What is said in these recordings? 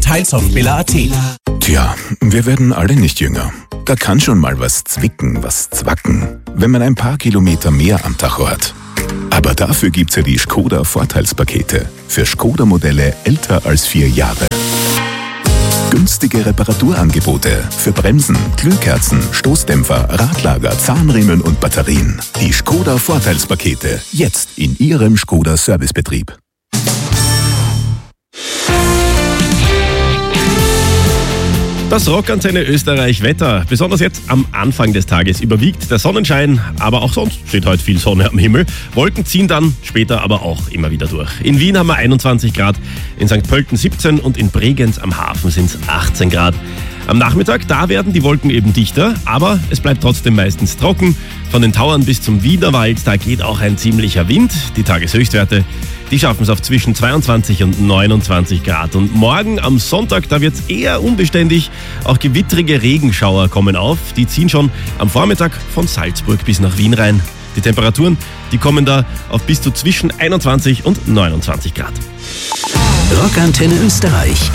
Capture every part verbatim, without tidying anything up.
Details auf billa punkt at. Tja, wir werden alle nicht jünger. Da kann schon mal was zwicken, was zwacken, wenn man ein paar Kilometer mehr am Tacho hat. Aber dafür gibt's ja die Skoda Vorteilspakete für Skoda-Modelle älter als vier Jahre. Günstige Reparaturangebote für Bremsen, Glühkerzen, Stoßdämpfer, Radlager, Zahnriemen und Batterien. Die Skoda Vorteilspakete, jetzt in Ihrem Skoda Servicebetrieb. Das Rockantenne Österreich Wetter. Besonders jetzt am Anfang des Tages überwiegt der Sonnenschein, aber auch sonst steht heute viel Sonne am Himmel. Wolken ziehen dann später aber auch immer wieder durch. In Wien haben wir einundzwanzig Grad, in Sankt Pölten siebzehn und in Bregenz am Hafen sind es achtzehn Grad. Am Nachmittag, da werden die Wolken eben dichter, aber es bleibt trotzdem meistens trocken. Von den Tauern bis zum Wienerwald, da geht auch ein ziemlicher Wind. Die Tageshöchstwerte, die schaffen es auf zwischen zweiundzwanzig und neunundzwanzig Grad. Und morgen am Sonntag, da wird es eher unbeständig. Auch gewittrige Regenschauer kommen auf. Die ziehen schon am Vormittag von Salzburg bis nach Wien rein. Die Temperaturen, die kommen da auf bis zu zwischen einundzwanzig und neunundzwanzig Grad. Rockantenne Österreich.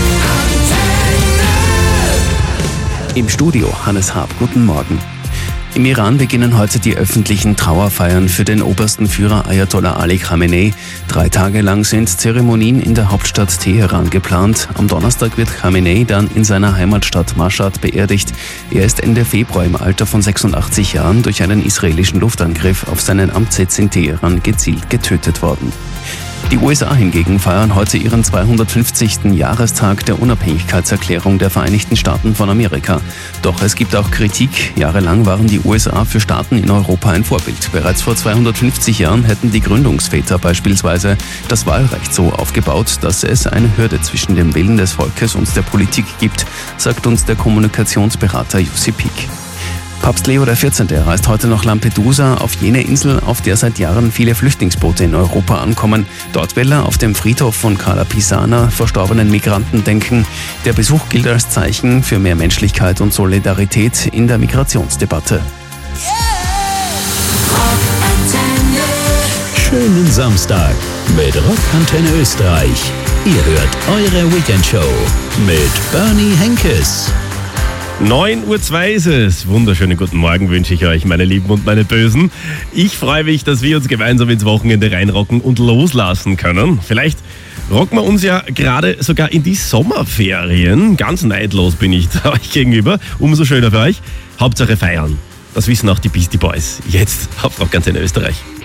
Im Studio Hannes Hab, guten Morgen. Im Iran beginnen heute die öffentlichen Trauerfeiern für den obersten Führer Ayatollah Ali Khamenei. Drei Tage lang sind Zeremonien in der Hauptstadt Teheran geplant. Am Donnerstag wird Khamenei dann in seiner Heimatstadt Mashhad beerdigt. Er ist Ende Februar im Alter von sechsundachtzig Jahren durch einen israelischen Luftangriff auf seinen Amtssitz in Teheran gezielt getötet worden. Die U S A hingegen feiern heute ihren zweihundertfünfzigsten Jahrestag der Unabhängigkeitserklärung der Vereinigten Staaten von Amerika. Doch es gibt auch Kritik. Jahrelang waren die U S A für Staaten in Europa ein Vorbild. Bereits vor zweihundertfünfzig Jahren hätten die Gründungsväter beispielsweise das Wahlrecht so aufgebaut, dass es eine Hürde zwischen dem Willen des Volkes und der Politik gibt, sagt uns der Kommunikationsberater Jussi Pick. Papst Leo der vierzehnte reist heute nach Lampedusa, auf jene Insel, auf der seit Jahren viele Flüchtlingsboote in Europa ankommen. Dort will er auf dem Friedhof von Cala Pisana verstorbenen Migranten denken. Der Besuch gilt als Zeichen für mehr Menschlichkeit und Solidarität in der Migrationsdebatte. Schönen Samstag mit Rockantenne Österreich. Ihr hört eure Weekendshow mit Bernie Henkes. neun Uhr zwei ist es. Wunderschönen guten Morgen wünsche ich euch, meine Lieben und meine Bösen. Ich freue mich, dass wir uns gemeinsam ins Wochenende reinrocken und loslassen können. Vielleicht rocken wir uns ja gerade sogar in die Sommerferien. Ganz neidlos bin ich da euch gegenüber. Umso schöner für euch. Hauptsache feiern. Das wissen auch die Beastie Boys. Jetzt auf Rockantenne Österreich.